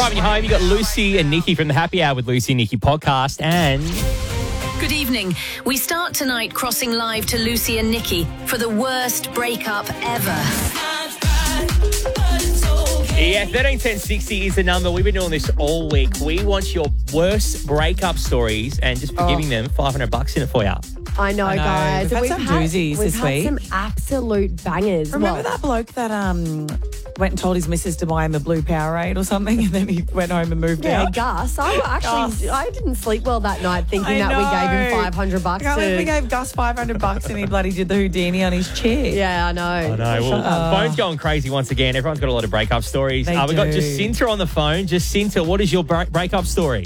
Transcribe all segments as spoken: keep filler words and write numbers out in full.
Driving you home, you got Lucy and Nikki from the Happy Hour with Lucy and Nikki podcast. And Good evening. We start tonight crossing live to Lucy and Nikki for the worst breakup ever. yeah, thirteen ten sixty is the number. We've been doing this all week. We want your worst breakup stories, and just for Oh. giving them five hundred bucks in it for you. I know, I know. guys. We've had some doozies we've this had week. some absolute bangers. Remember Well, that bloke that um went and told his missus to buy him a blue Powerade or something, and then he went home and moved Yeah, out? Gus. I actually, Gus. I didn't sleep well that night thinking I that we gave him know. five hundred bucks. I can't believe we To, gave Gus five hundred bucks and he bloody did the Houdini on his chair. yeah, I know. I know. Well, up. phone's going crazy once again. Everyone's got a lot of breakup stories. They Uh, we've got do. Jacinta on the phone. Jacinta, what is your break- breakup story?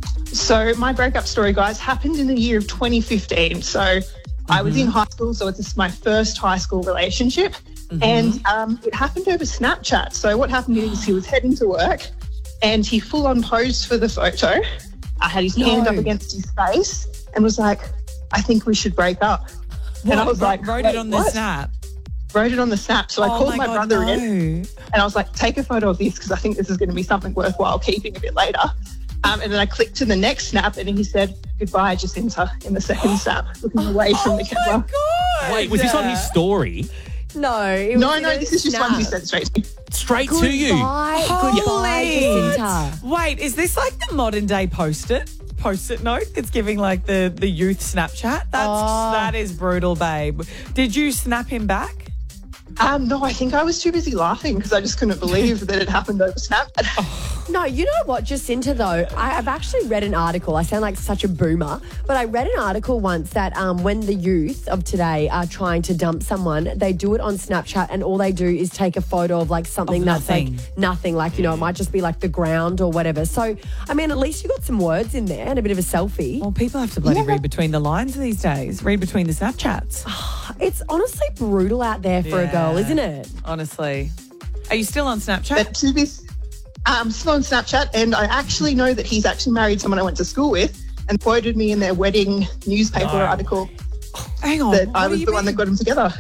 So my breakup story, guys, happened in the year of twenty fifteen. So I was in high school, so it's my first high school relationship. And um, it happened over Snapchat. So what happened is he was heading to work and he full on posed for the photo. I had his hand up No. against his face and was like, I think we should break up. And I was Wrote- like, wrote "Wait, it on the what?" snap. Wrote it on the snap. So I Oh called my, God, brother no. in and I was like, take a photo of this because I think this is going to be something worthwhile keeping a bit later. Um, and then I clicked to the next snap and he said, goodbye, Jacinta, in the second snap, looking away from the Oh my camera. God. Wait, was this on his story? No, it No, was no, in a this is just one he snap. sent straight to me. Straight to you. Goodbye, goodbye, Holy- Jacinta. Wait, is this like the modern day post-it? Post-it note? It's giving like the, the youth Snapchat? That's Oh. That is brutal, babe. Did you snap him back? Um, no, I think I was too busy laughing because I just couldn't believe that it happened over Snap. No, you know what, Jacinta, though? I, I've actually read an article. I sound like such a boomer, but I read an article once that um, when the youth of today are trying to dump someone, they do it on Snapchat and all they do is take a photo of like something Of that's nothing. like nothing. Like, you know, it might just be like the ground or whatever. So, I mean, at least you got some words in there and a bit of a selfie. Well, people have to bloody read between the lines these days. Read between the Snapchats. It's honestly brutal out there for a girl, Yeah. isn't it? Honestly. Are you still on Snapchat? But too busy. I'm still on Snapchat and I actually know that he's actually married someone I went to school with and quoted me in their wedding newspaper No. article Hang on. that what I do was you the one that mean? got them together.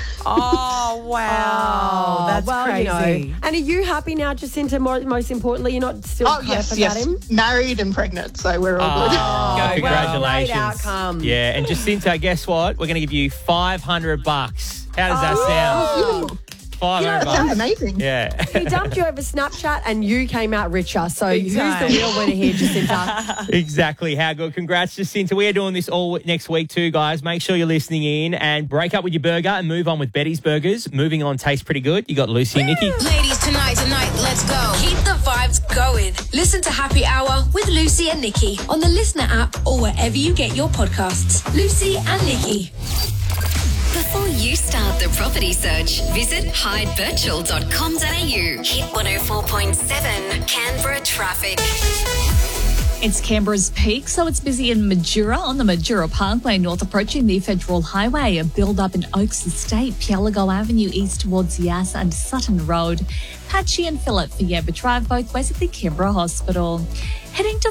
Oh, wow. That's well, crazy. you know. And are you happy now, Jacinta? More, most importantly, you're not still Oh, caught yes, up yes. about him? Married and pregnant, so we're all Oh, good. well, congratulations. great outcome. Yeah, and Jacinta, guess what? We're going to give you five hundred bucks. How does that sound? You five know, hundred that sounds bucks. amazing. Yeah. He dumped you over Snapchat and you came out richer. So Big who's time. the real winner here, Jacinta? Exactly. How good. Congrats, Jacinta. We are doing this all next week too, guys. Make sure you're listening in and break up with your burger and move on with Betty's Burgers. Moving on tastes pretty good. You got Lucy and Nikki. Ladies, tonight, tonight, let's go. Keep the vibes going. Listen to Happy Hour with Lucy and Nikki on the Listener app or wherever you get your podcasts. Lucy and Nikki. Before you start the property search, visit hyde virtual dot com dot a u. Hit one oh four point seven Canberra traffic. It's Canberra's peak, so it's busy in Majura on the Majura Parkway north approaching the Federal Highway. A build-up in Oaks Estate, Pielago Avenue east towards Yass and Sutton Road. Patchy and Phillip for Yabba Drive both ways at the Canberra Hospital. Heading to